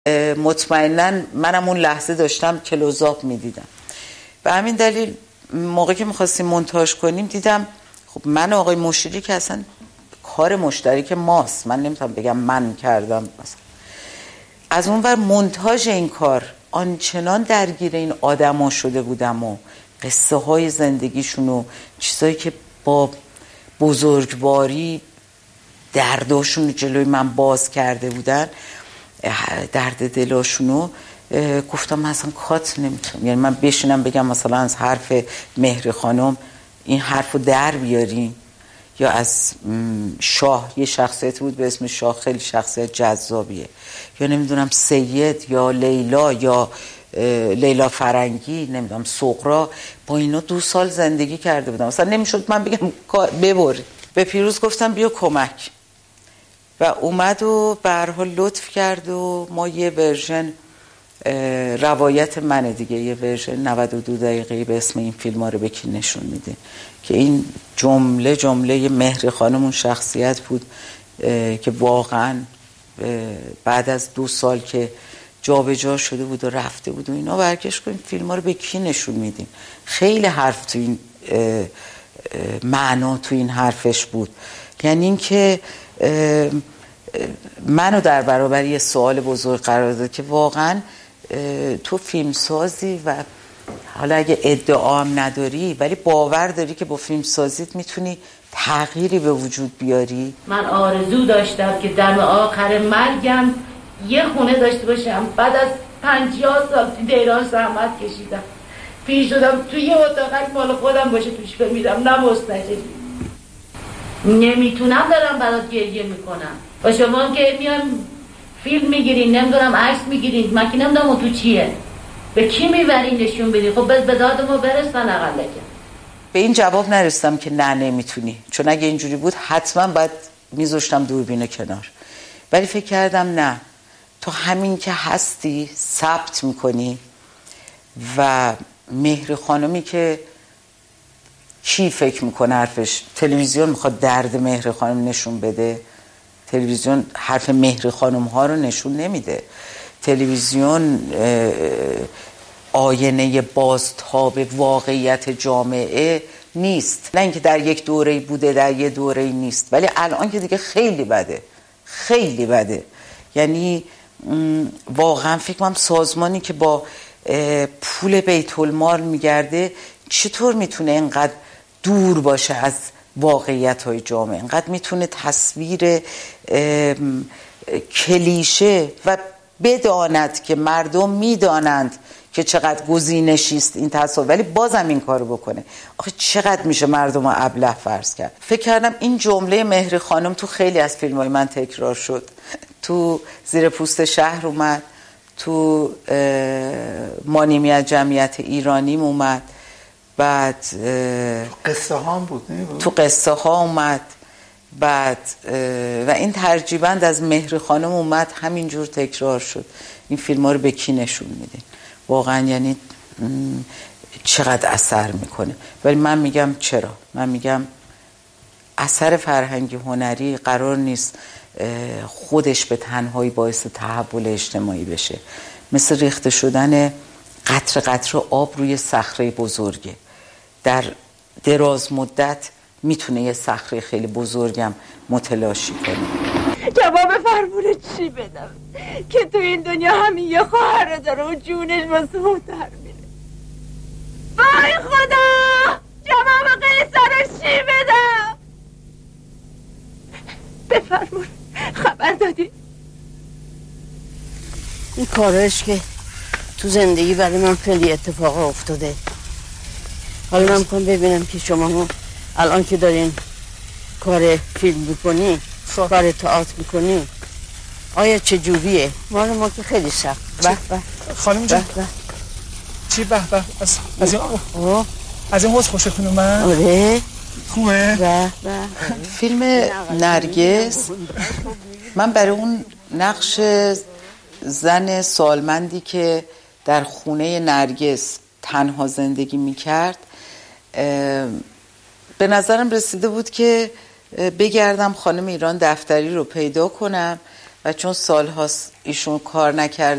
مطمئناً منم اون لحظه داشتم کلوزآپ میدیدم. به همین دلیل موقعی که میخواستیم مونتاژ کنیم دیدم خب من آقای مشیری که اصلا کار مشترک ماست، من نمیتونم بگم من کردم مثلا. از اون ور مونتاژ این کار آنچنان درگیر این آدما شده بودم و قصه های زندگیشون و چیزایی که با بزرگواری درداشون جلوی من باز کرده بودن، درد دلاشونو، گفتم من اصلا کات نمیتونم، یعنی من بشینم بگم مثلا از حرف مهر خانم این حرفو در بیاریم، یا از شاه، یه شخصیت بود به اسم شاه خیلی شخصیت جذابیه، یا نمیدونم سید یا لیلا یا لیلا فرنگی، نمیدونم سغرا، با اینا 2 سال زندگی کرده بودم، مثلا نمیشد من بگم ببری. به پیروز گفتم بیا کمک، و اومد و به هر حال لطف کرد و ما یه ورژن روایت منه دیگه، یه ورژن 92 دقیقه‌ای به اسم این فیلم ها رو به کی نشون میده که این جمله مهر خانم اون شخصیت بود که واقعا بعد از 2 سال که جابجا شده بود و رفته بود و اینا، برگشت کنیم فیلم ها رو به کی نشون میدیم. خیلی حرف تو این معنا تو این حرفش بود، یعنی این که منو در برابر یه سوال بزرگ قرار داد که واقعا تو فیلمسازی و حالا اگه ادعا هم نداری ولی باور داری که با فیلمسازیت میتونی تغییری به وجود بیاری. من آرزو داشتم که دم آخر مرگم یه خونه داشته باشم. بعد از 50 سال تو دیران زحمت کشیدم، پیر شدم توی یه اتاقک مال خودم باشه توش بمیرم، نه مستجری. نمیتونم دارم برات گریه میکنم. با شما که میان فیلم میگیرین، نمیدونم عکس میگیرین، من که نمیدونم اون تو چیه، به کی میبرین نشون بدین؟ خب به داد ما برسن اقل. به این جواب نرسیدم که نه نمیتونی، چون اگه اینجوری بود حتما باید میذاشتم دوربین کنار، ولی فکر کردم نه، تو همین که هستی ثبت میکنی. و مهر خانمی که کی فکر میکنه حرفش تلویزیون میخواد درد مهر خانم نشون بده؟ تلویزیون حرف مهر خانم ها رو نشون نمیده. تلویزیون آینه بازتاب واقعیت جامعه نیست، نه اینکه در یک دوره بوده در یک دوره نیست، ولی الان که دیگه خیلی بده، خیلی بده. یعنی واقعا فکر کنم سازمانی که با پول بیت المال میگرده چطور میتونه اینقدر دور باشه از واقعیت های جامعه، اینقدر میتونه تصویر کلیشه و بداند که مردم میدانند که چقدر گزینشیست این تصور، ولی بازم این کارو بکنه. آخه چقدر میشه مردم رو ابله فرض کرد. فکر کردم این جمله مهر خانم تو خیلی از فیلم‌های من تکرار شد، تو زیر پوست شهر اومد، تو مانیمی از جمعیت ایرانیم اومد، بعد قصه ها هم بود، تو قصه ها اومد، بعد و این ترجیباً از مهر خانم اومد، همینجور تکرار شد. این فیلم ها رو به کی نشون میده؟ واقعا یعنی چقدر اثر میکنه. ولی من میگم چرا؟ من میگم اثر فرهنگی هنری قرار نیست خودش به تنهایی باعث تحول اجتماعی بشه. مثل ریخته شدن قطره قطره آب روی صخره بزرگه، در دراز مدت میتونه یه صخره خیلی بزرگم متلاشی کنه. جواب فرمونه چی بدم که تو این دنیا همین یه خواهر داره و جونش واسه اون در میره؟ وای خدا، جواب قیصر چی بدم؟ بفرمون، خبر دادی؟ این کارش که تو زندگی برای من خیلی اتفاق افتاده. حالا من میخوام ببینم که شما الان که دارین کار فیلم میکنی، کار تئاتر میکنی، آیا چه جوریه؟ ما که خیلی سخت. خانم جان چی به به از این حوض خوشتون اومد؟ آره خوبه؟ فیلم نرگس من برای اون نقش زن سالمندی که در خونه نرگس تنها زندگی میکرد به نظرم رسیده بود که بگردم خانم ایران دفتری رو پیدا کنم و چون سال‌هاست ایشون کار نکرده